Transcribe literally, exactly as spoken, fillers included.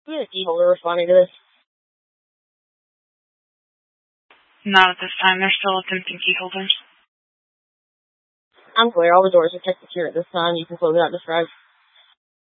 Who is a key holder responding to this? Not at this time. They're still attempting key holders. I'm clear. All the doors are kept secure at this time. You can close it out and describe.